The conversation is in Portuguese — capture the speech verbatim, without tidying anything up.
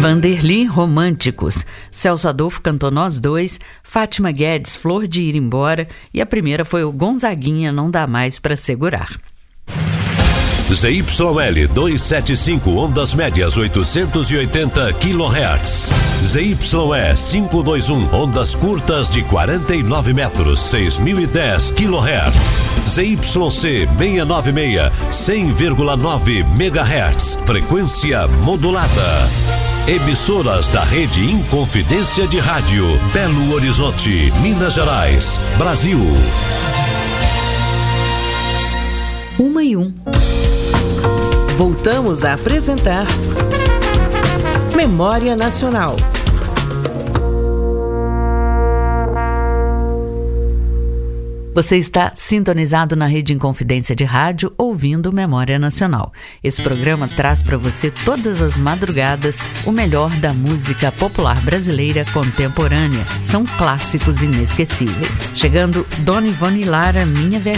Vanderly, Românticos. Celso Adolfo cantou Nós Dois, Fátima Guedes, Flor de Ir Embora, e a primeira foi o Gonzaguinha, Não Dá Mais Pra Segurar. Z Y L duzentos e setenta e cinco, ondas médias oitocentos e oitenta quilohertz. Z Y E quinhentos e vinte e um, ondas curtas de quarenta e nove metros, seis mil e dez quilohertz. Z Y C seiscentos e noventa e seis, cem vírgula nove megahertz, frequência modulada. Emissoras da Rede Inconfidência de Rádio, Belo Horizonte, Minas Gerais, Brasil. Uma e um. Voltamos a apresentar Memória Nacional. Você está sintonizado na Rede Inconfidência de Rádio, ouvindo Memória Nacional. Esse programa traz para você todas as madrugadas o melhor da música popular brasileira contemporânea. São clássicos inesquecíveis. Chegando Dona Ivone Lara, Minha Velha.